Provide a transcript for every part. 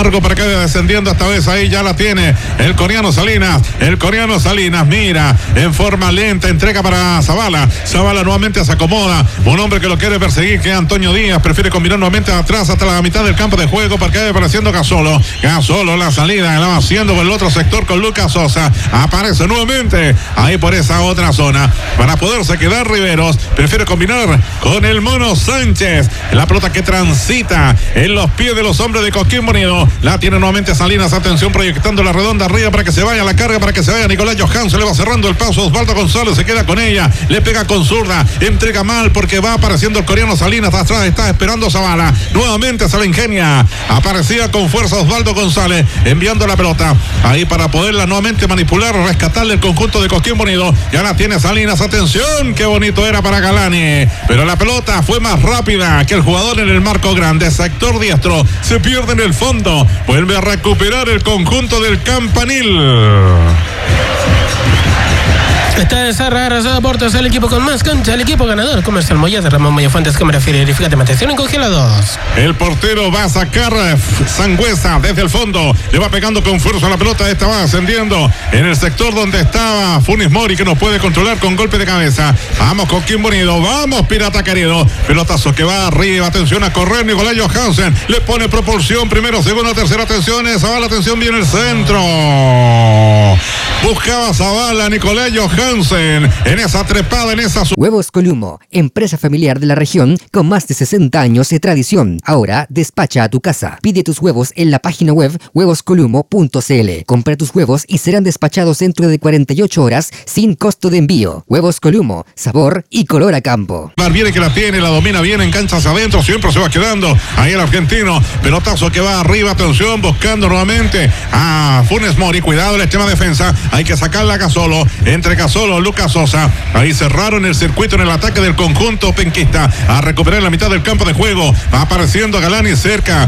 Camargo para que vaya descendiendo. Esta vez ahí ya la tiene el coreano Salinas. El coreano Salinas mira en forma lenta, entrega para Zavala. Zavala nuevamente se acomoda. Un hombre que lo quiere perseguir, que es Antonio Díaz. Prefiere combinar nuevamente atrás hasta la mitad del campo de juego para que vaya apareciendo Gasolo. Gasolo la salida, la va haciendo por el otro sector con Lucas Sosa. Aparece nuevamente ahí por esa otra zona para poderse quedar Riveros. Prefiere combinar con el Mono Sánchez. La pelota que transita en los pies de los hombres de Coquimbo Unido. La tiene nuevamente Salinas. Atención, proyectando la redonda arriba para que se vaya la carga, para que se vaya Nicolás Johansson. Le va cerrando el paso. Osvaldo González se queda con ella. Le pega con zurda. Entrega mal porque va apareciendo el coreano Salinas. Atrás está esperando Zavala. Nuevamente se la ingenia. Aparecía con fuerza Osvaldo González. Enviando la pelota ahí para poderla nuevamente manipular, rescatarle el conjunto de Coquimbo Unido. Ya la tiene Salinas. Atención, qué bonito era para Galani. Pero la pelota fue más rápida que el jugador en el marco grande. Sector diestro. Se pierde en el fondo. Vuelve a recuperar el conjunto del Campanil. Está de Sarra Arrasada Deportes, el equipo con más cancha, el equipo ganador. Comercial Moya de Ramón Moya Fuentes, cámara frigorífica de mantención en congelados. El portero va a sacar Sangüesa desde el fondo. Le va pegando con fuerza la pelota. Esta va ascendiendo en el sector donde estaba Funes Mori, que nos puede controlar con golpe de cabeza. Vamos, Coquimbo Unido. Vamos, Pirata querido. Pelotazo que va arriba. Atención a correr. Nicolás Johansson le pone propulsión. Primero, segundo, tercera. Atención. Zavala, atención. Viene el centro. Buscaba Zavala, Nicolás Johansson en esa trepada, en esa... Huevos Columo, empresa familiar de la región con más de 60 años de tradición. Ahora despacha a tu casa. Pide tus huevos en la página web huevoscolumo.cl. Compra tus huevos y serán despachados dentro de 48 horas sin costo de envío. Huevos Columo, sabor y color a campo. Viene que la tiene, la domina bien en canchas adentro, siempre se va quedando ahí el argentino. Pelotazo que va arriba, atención, buscando nuevamente a Funes Mori. Cuidado, la extrema defensa. Hay que sacarla a Gasolo. Entre Gasolo, Lucas Sosa. Ahí cerraron el circuito en el ataque del conjunto penquista. A recuperar la mitad del campo de juego. Va apareciendo Galani cerca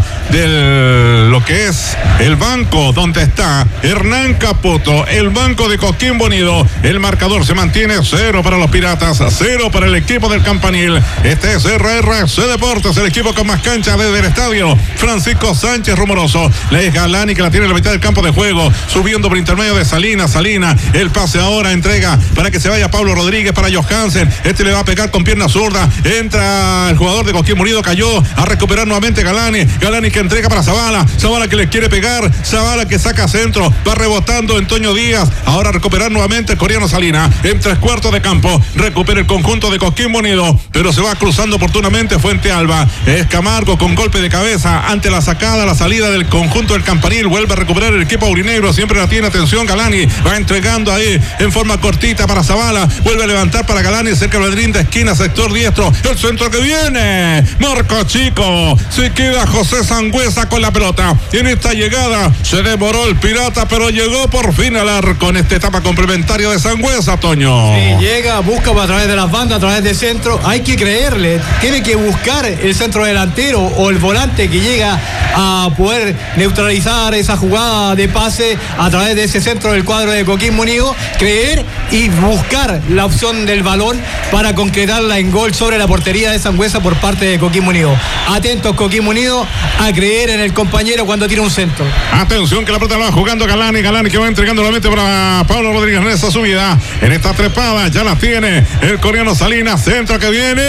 de lo que es el banco donde está Hernán Caputo. El banco de Coquimbo Unido. El marcador se mantiene 0 para los Piratas, 0 para el equipo del Campanil. Este es RRC Deportes, el equipo con más cancha desde el estadio Francisco Sánchez Rumoroso. Le es Galani que la tiene en la mitad del campo de juego. Subiendo por intermedio de Salinas. El pase ahora, entrega para que se vaya Pablo Rodríguez para Johansson. Este le va a pegar con pierna zurda. Entra el jugador de Coquimbo Unido, cayó a recuperar nuevamente Galani que entrega para Zavala que le quiere pegar, Zavala que saca centro, va rebotando Antonio Díaz. Ahora recuperar nuevamente el coreano Salinas en 3/4 de campo. Recupera el conjunto de Coquimbo Unido, pero se va cruzando oportunamente Fuente Alba. Es Camargo con golpe de cabeza ante la sacada, la salida del conjunto del Campanil. Vuelve a recuperar el equipo aurinegro, siempre la tiene. Atención, Galani va entregando ahí en forma cortita para Zavala, vuelve a levantar para Galani cerca del ladrín de esquina, sector diestro, el centro que viene, Marco Chico, se queda José Sangüesa con la pelota. En esta llegada se demoró el Pirata, pero llegó por fin al arco en esta etapa complementaria de Sangüesa, Toño. Sí, llega, busca a través de las bandas, a través del centro, hay que creerle, tiene que buscar el centro delantero o el volante que llega a poder neutralizar esa jugada de pase a través de ese centro del cuadro de Coquimbo Unido, creer y buscar la opción del balón para concretarla en gol sobre la portería de Sangüesa por parte de Coquimbo Unido. Atentos Coquimbo Unido a creer en el compañero cuando tira un centro. Atención que la pelota la va jugando Galani que va entregando nuevamente para Pablo Rodríguez en esa subida, en esta trepada, ya la tiene el coreano Salinas, centro que viene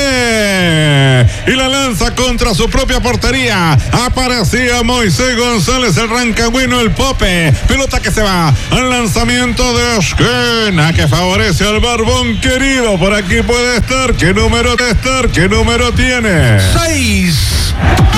y la lanza contra su propia portería. Aparecía Moisés González, el rancagüino, el Pope. Pelota que se va al lanzamiento de esquina que favorece al Barbón querido. Por aquí puede estar. ¿Qué número tiene? 6.